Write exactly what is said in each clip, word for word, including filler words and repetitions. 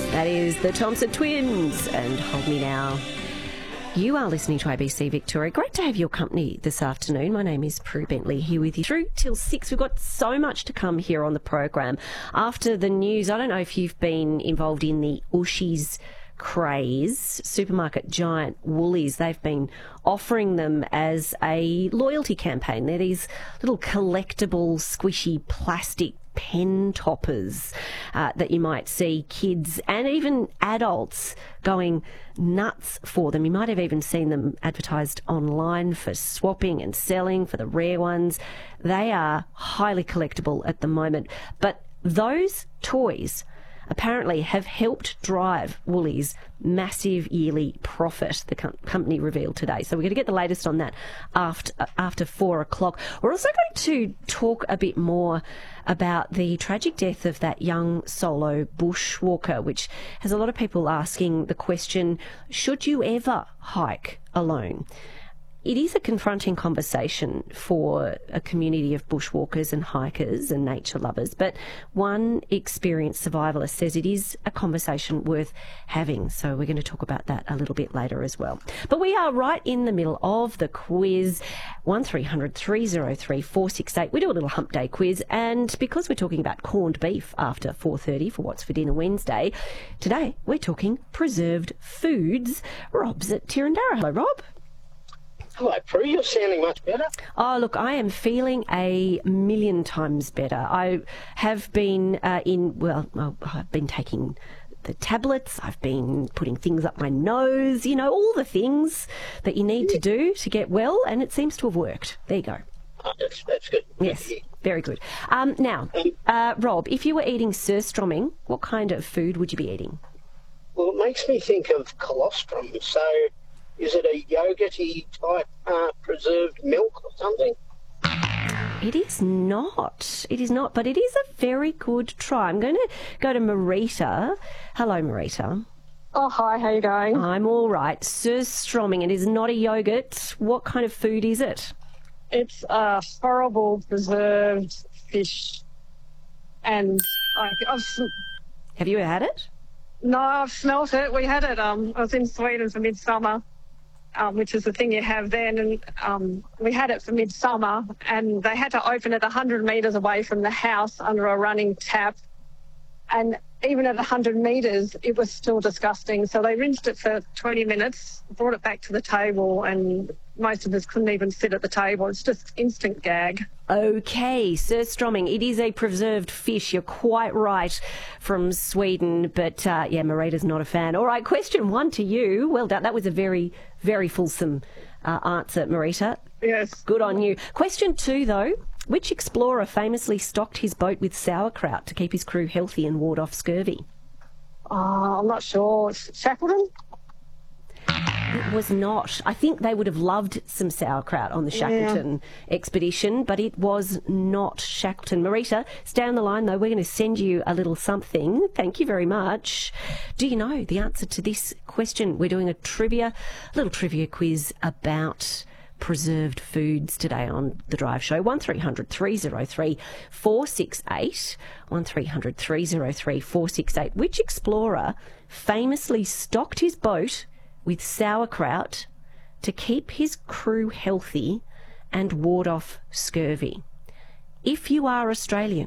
That is the Thompson Twins and Hold Me Now. You are listening to A B C Victoria. Great to have your company this afternoon. My name is Prue Bentley, here with you through till six. We've got so much to come here on the program. After the news, I don't know if you've been involved in the Ooshies craze. Supermarket giant Woolies, they've been offering them as a loyalty campaign. They're these little collectible, squishy plastic pen toppers uh, that you might see kids and even adults going nuts for them. You might have even seen them advertised online for swapping and selling for the rare ones. They are highly collectible at the moment. But those toys apparently have helped drive Woolies' massive yearly profit, the com- company revealed today. So we're going to get the latest on that after after four o'clock. We're also going to talk a bit more about the tragic death of that young solo bushwalker, which has a lot of people asking the question, should you ever hike alone? It is a confronting conversation for a community of bushwalkers and hikers and nature lovers, but one experienced survivalist says it is a conversation worth having. So we're going to talk about that a little bit later as well. But we are right in the middle of the quiz, one three hundred three oh three four six eight. We do a little hump day quiz, and because we're talking about corned beef after four thirty for What's for Dinner Wednesday, today we're talking preserved foods. Rob's at Tirrandara. Hello, Rob. Hello, Prue. You're sounding much better. Oh, look, I am feeling a million times better. I have been uh, in, well, I've been taking the tablets. I've been putting things up my nose, you know, all the things that you need to do to get well, and it seems to have worked. There you go. Oh, that's, that's good. Yes, very good. Um, now, uh, Rob, if you were eating surströmming, what kind of food would you be eating? Well, it makes me think of colostrum, so... Is it a yoghurty type uh, preserved milk or something? It is not. It is not, but it is a very good try. I'm going to go to Marita. Hello, Marita. Oh, hi. How you going? I'm all right. Surströmming. It is not a yoghurt. What kind of food is it? It's a horrible preserved fish. And I, I've... Have you had it? No, I've smelt it. We had it. Um, I was in Sweden for midsummer. Um, which is the thing you have then, and um, we had it for midsummer, and they had to open it one hundred metres away from the house under a running tap, and even at one hundred metres it was still disgusting. So they rinsed it for twenty minutes, brought it back to the table, and most of us couldn't even sit at the table. It's just instant gag. Okay, surströmming. It is a preserved fish. You're quite right, from Sweden. But, uh, yeah, Marita's not a fan. All right, question one to you. Well done. That was a very, very fulsome uh, answer, Marita. Yes. Good on you. Question two, though. Which explorer famously stocked his boat with sauerkraut to keep his crew healthy and ward off scurvy? Oh, I'm not sure. Shackleton? It was not. I think they would have loved some sauerkraut on the Shackleton yeah. expedition, but it was not Shackleton. Marita, stay on the line, though. We're going to send you a little something. Thank you very much. Do you know the answer to this question? We're doing a trivia, little trivia quiz about preserved foods today on The Drive Show. one three hundred three oh three four six eight. one three hundred three oh three four six eight. Which explorer famously stocked his boat with sauerkraut to keep his crew healthy and ward off scurvy? If you are Australian,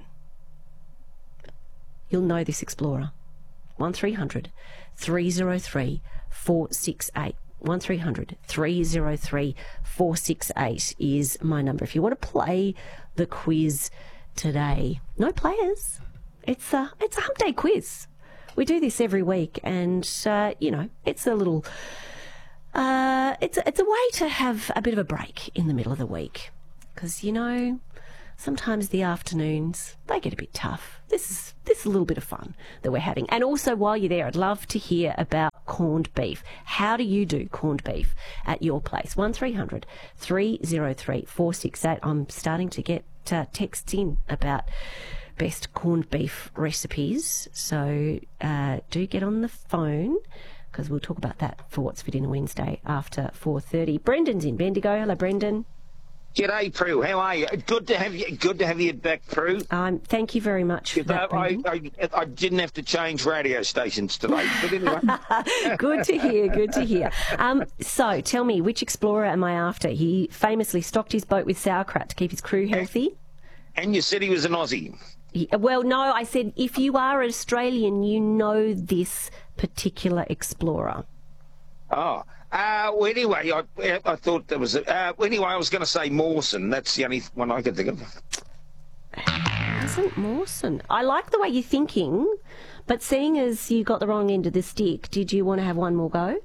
you'll know this explorer. one three hundred three oh three four six eight. one three hundred three oh three four six eight is my number. If you want to play the quiz today, no players. It's a, it's a hump day quiz. We do this every week, and, uh, you know, it's a little... Uh, it's, a, it's a way to have a bit of a break in the middle of the week. Because, you know, sometimes the afternoons, they get a bit tough. This is, this is a little bit of fun that we're having. And also, while you're there, I'd love to hear about corned beef. How do you do corned beef at your place? one three hundred three oh three four six eight. I'm starting to get uh, texts in about best corned beef recipes, so uh, do get on the phone, because we'll talk about that for What's for Dinner Wednesday after four thirty. Brendan's in Bendigo. Hello, Brendan. G'day, Prue. How are you? Good to have you. Good to have you back, Prue. Um, thank you very much for that, I, Brendan. I, I didn't have to change radio stations today, but anyway. Good to hear, good to hear. Um, so, tell me, which explorer am I after? He famously stocked his boat with sauerkraut to keep his crew healthy. And you said he was an Aussie. He, well, no, I said if you are Australian, you know this particular explorer. Oh. Uh, well, anyway, I, I thought there was... A, uh, anyway, I was going to say Mawson. That's the only one I could think of. Wasn't Mawson? I like the way you're thinking, but seeing as you got the wrong end of the stick, did you want to have one more go?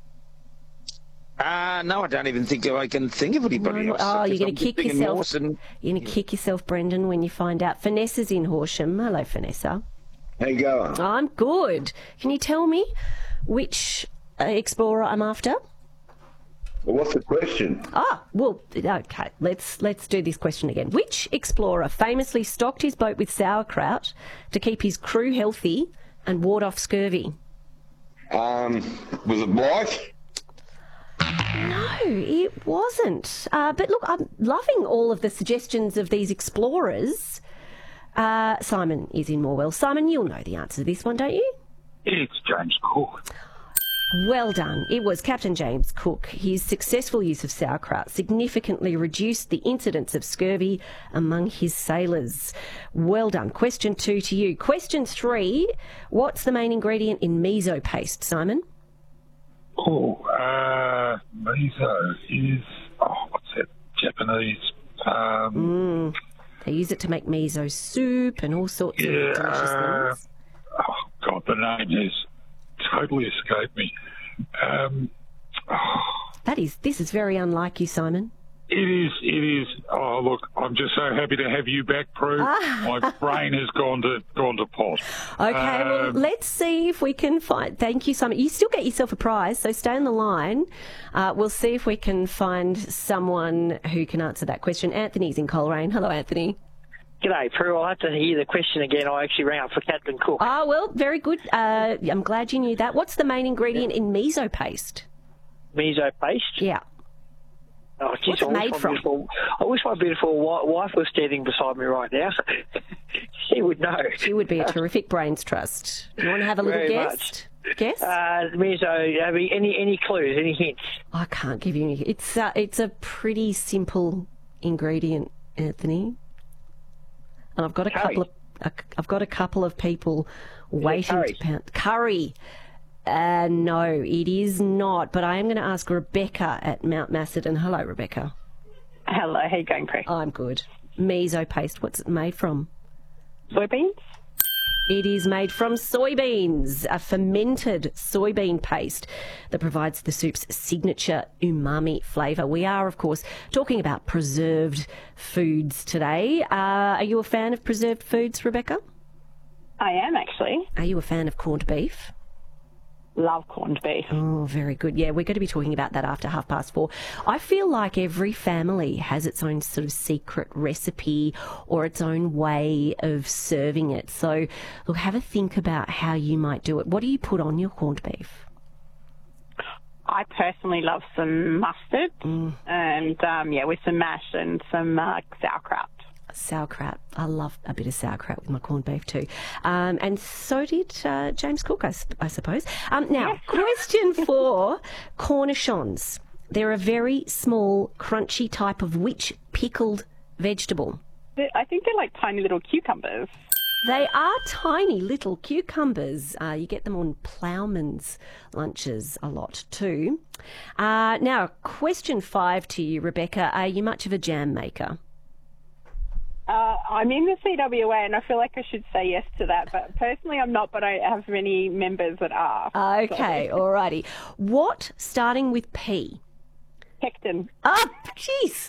Uh, no, I don't even think I can think of anybody No, else. oh, you're going to kick yourself. Mawson. You're going to kick yourself, Brendan, when you find out. Vanessa's in Horsham. Hello, Vanessa. How you going? I'm good. Can you tell me which uh, explorer I'm after? Well, what's the question? Ah, well, okay. Let's let's do this question again. Which explorer famously stocked his boat with sauerkraut to keep his crew healthy and ward off scurvy? Um, was it Blythe? No, it wasn't. Uh, but look, I'm loving all of the suggestions of these explorers. Uh, Simon is in Morwell. Simon, you'll know the answer to this one, don't you? It's James Cook. Well done. It was Captain James Cook. His successful use of sauerkraut significantly reduced the incidence of scurvy among his sailors. Well done. Question two to you. Question three, what's the main ingredient in miso paste, Simon? Oh, uh, miso is, oh, what's that, Japanese? Um, Mm. They use it to make miso soup and all sorts yeah, of delicious things. oh, God, the name has totally escaped me. Um, oh, That is, this is very unlike you, Simon. it is, it is. Oh, look, I'm just so happy to have you back, Prue. My brain has gone to gone to pot. Okay, well, Um, let's see if we can find... Thank you, Simon. You still get yourself a prize, so stay on the line. Uh, we'll see if we can find someone who can answer that question. Anthony's in Coleraine. Hello, Anthony. G'day, Prue. I'll have to hear the question again. I actually rang up for Captain Cook. Ah, well, very good. Uh, I'm glad you knew that. What's the main ingredient in miso paste? Miso paste. Yeah. Oh, geez, What's it I wish made my from? beautiful- I wish my beautiful wi- wife was standing beside me right now. She would know. She would be a terrific brains trust. You want to have a little Very guess? Guess? Uh, miso, I mean, any any clues, any hints? I can't give you any. It's, uh, it's a pretty simple ingredient, Anthony. And I've got a Curry. couple of uh, I've got a couple of people waiting curry? to pound curry. Uh, no, it is not. But I am going to ask Rebecca at Mount Macedon. Hello, Rebecca. Hello, how you going, Prue? I'm good. Miso paste. What's it made from? Soybeans? It is made from soybeans, a fermented soybean paste that provides the soup's signature umami flavour. We are, of course, talking about preserved foods today. Uh, are you a fan of preserved foods, Rebecca? I am, actually. Are you a fan of corned beef? Love corned beef. Oh, very good. Yeah, we're going to be talking about that after half past four. I feel like every family has its own sort of secret recipe or its own way of serving it. So, look, have a think about how you might do it. What do you put on your corned beef? I personally love some mustard and, um, yeah, with some mash and some uh, sauerkraut. Sauerkraut. I love a bit of sauerkraut with my corned beef too. Um, and so did uh, James Cook, I, s- I suppose. Um, now, question four, cornichons. They're a very small, crunchy type of which pickled vegetable? I think they're like tiny little cucumbers. They are tiny little cucumbers. Uh, you get them on ploughman's lunches a lot too. Uh, now, question five to you, Rebecca. Are you much of a jam maker? Uh, I'm in the C W A and I feel like I should say yes to that, but personally I'm not, but I have many members that are. Okay, alrighty. What starting with P? Pectin. Ah, jeez.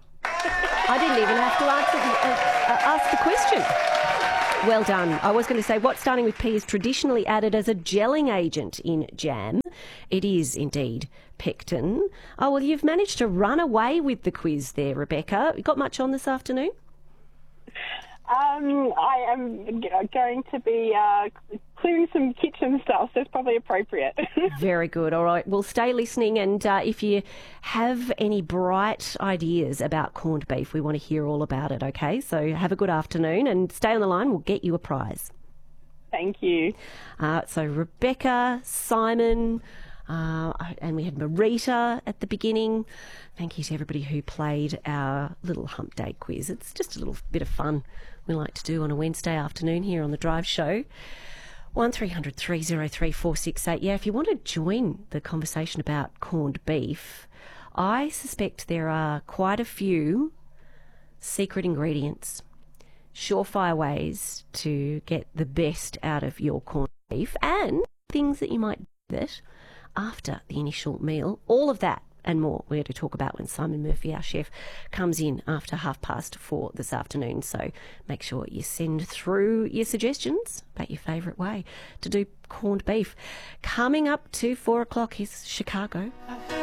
I didn't even have to answer, uh, uh, ask the question. Well done. I was going to say what starting with P is traditionally added as a gelling agent in jam. It is indeed pectin. Oh, well, you've managed to run away with the quiz there, Rebecca. You got much on this afternoon? Um, I am g- going to be uh, clearing some kitchen and stuff, so it's probably appropriate. Very good. All right. Well, stay listening, and uh, if you have any bright ideas about corned beef, we want to hear all about it, okay? So have a good afternoon and stay on the line. We'll get you a prize. Thank you. Uh, so Rebecca, Simon, uh, and we had Marita at the beginning. Thank you to everybody who played our little hump day quiz. It's just a little bit of fun we like to do on a Wednesday afternoon here on The Drive Show. one three hundred three oh three four six eight. Yeah, if you want to join the conversation about corned beef, I suspect there are quite a few secret ingredients, surefire ways to get the best out of your corned beef, and things that you might do with it after the initial meal. All of that and more we're going to talk about when Simon Murphy, our chef, comes in after half past four this afternoon. So make sure you send through your suggestions about your favourite way to do corned beef. Coming up to four o'clock is Chicago.